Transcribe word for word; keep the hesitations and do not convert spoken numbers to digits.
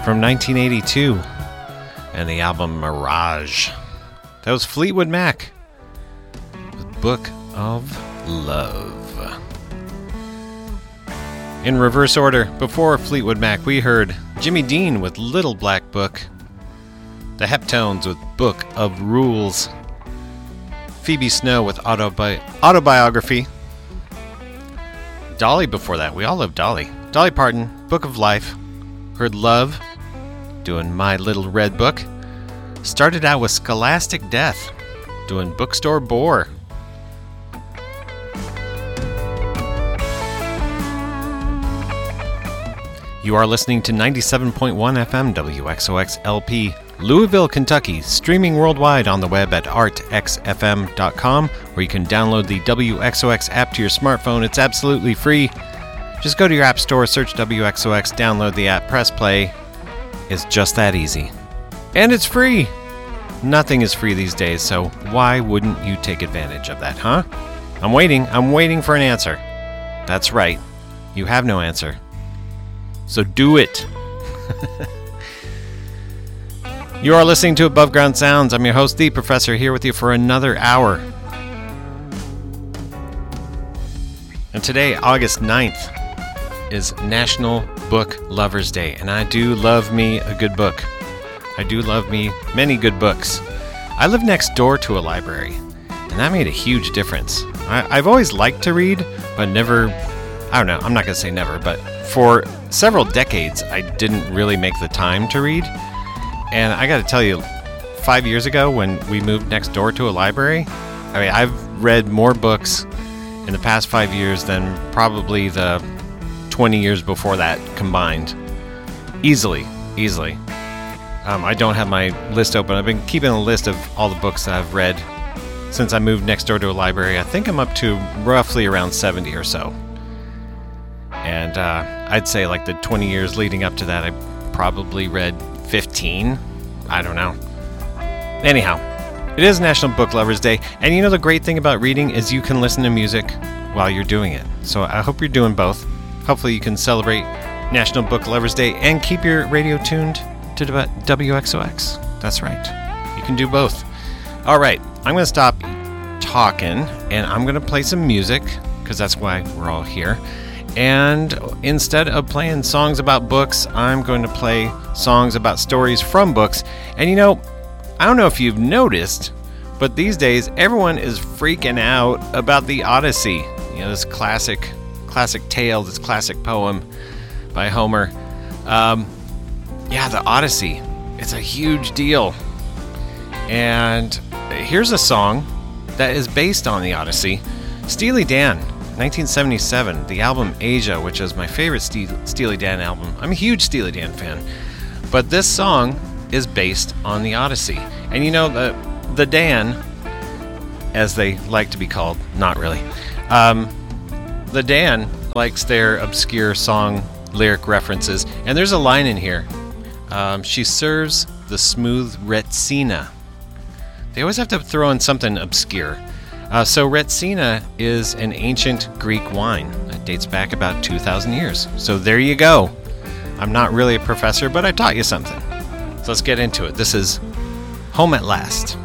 from nineteen eighty-two, and the album Mirage. That was Fleetwood Mac with Book of Love. In reverse order, before Fleetwood Mac, we heard Jimmy Dean with Little Black Book, the Heptones with Book of Rules, Phoebe Snow with Autobi- Autobiography, Dolly before that. We all love Dolly. Dolly Parton, Book of Life. Heard Love, doing My Little Red Book. Started out with Scholastic Death, doing Bookstore Bore. You are listening to ninety-seven point one F M W X O X L P, Louisville, Kentucky, streaming worldwide on the web at art x f m dot com, where you can download the W X O X app to your smartphone. It's absolutely free. Just go to your app store, search W X O X, download the app, press play. It's just that easy. And it's free. Nothing is free these days, so why wouldn't you take advantage of that, huh? I'm waiting. I'm waiting for an answer. That's right. You have no answer. So do it. You are listening to Above Ground Sounds. I'm your host, The Professor, here with you for another hour. And today, August ninth, is National Book Lovers Day. And I do love me a good book. I do love me many good books. I live next door to a library, and that made a huge difference. I, I've always liked to read, but never, I don't know, I'm not going to say never, but for several decades, I didn't really make the time to read. And I got to tell you, five years ago when we moved next door to a library, I mean, I've read more books in the past five years than probably the twenty years before that combined. Easily, easily. Um, I don't have my list open. I've been keeping a list of all the books that I've read since I moved next door to a library. I think I'm up to roughly around seventy or so. And uh, I'd say like the twenty years leading up to that, I probably read fifteen. I don't know. Anyhow, it is National Book Lovers Day. And you know the great thing about reading is you can listen to music while you're doing it. So I hope you're doing both. Hopefully you can celebrate National Book Lovers Day and keep your radio tuned to W X O X. That's right. You can do both. All right. I'm going to stop talking and I'm going to play some music because that's why we're all here. And instead of playing songs about books, I'm going to play songs about stories from books. And you know, I don't know if you've noticed, but these days everyone is freaking out about the Odyssey. You know, this classic, classic tale, this classic poem by Homer. Um, yeah, the Odyssey. It's a huge deal. And here's a song that is based on the Odyssey. Steely Dan. nineteen seventy-seven, the album Asia, which is my favorite Steely Dan album. I'm a huge Steely Dan fan. But this song is based on the Odyssey. And you know, the the Dan, as they like to be called, not really. Um, the Dan likes their obscure song lyric references. And there's a line in here. Um, she serves the smooth Retsina. They always have to throw in something obscure. Uh, so Retsina is an ancient Greek wine that dates back about two thousand years. So there you go. I'm not really a professor, but I taught you something. So let's get into it. This is Home at Last.